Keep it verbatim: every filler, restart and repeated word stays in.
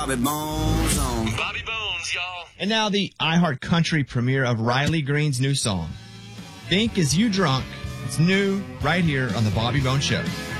Bobby Bones on. Bobby Bones, y'all. And now the iHeart Country premiere of Riley Green's new song, Think Is You Drunk. It's new right here on the Bobby Bones Show.